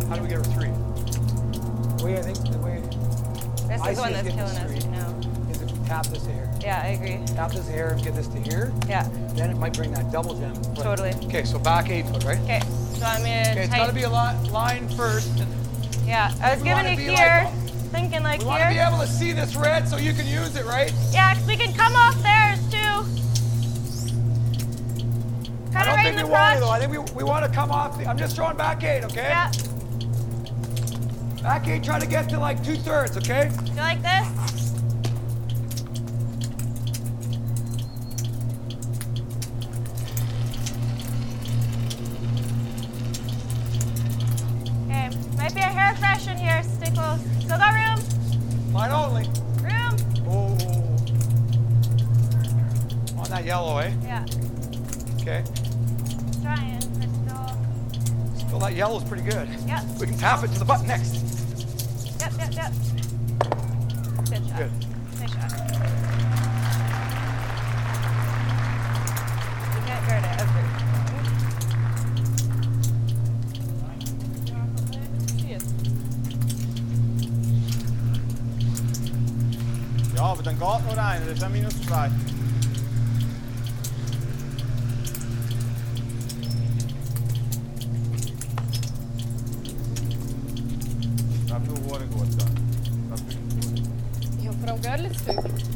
How do we get her 3? The way I think, the way This I is the see one us that's getting killing this us 3 right now. is if we tap this here. Yeah, I agree. Tap this here and get this to here. Yeah, Then it might bring that double gem. Right. totally. Okay, so back 8 foot, right? Okay, so I'm gonna Okay, it's got to be a line first. Yeah, I was we giving wanna it be here, like- thinking like We want to be here. able to see this red so you can use it, right? Yeah, 'cause we can come off theirs too. I Kind of don't right think in we the want to crotch. though. I think we want to come off. I'm just throwing back 8, okay? Yeah, Back 8, try to get to like 2/3, okay? you like this? Okay, might be a hair fresh in here. Stay close. Still got room? Line only. Room? Oh. On that yellow, eh? Yeah, Okay. trying, but still. Still, that yellow's pretty good. Yep, We can tap it to the button next. yep. Good shot. Good. Nice shot. You can't guard it ever. Ja, aber dann geht nur einer, das ist auch -2. Det blir oerhört gut dann. Det blir gut. Ja, for de går litt stygg.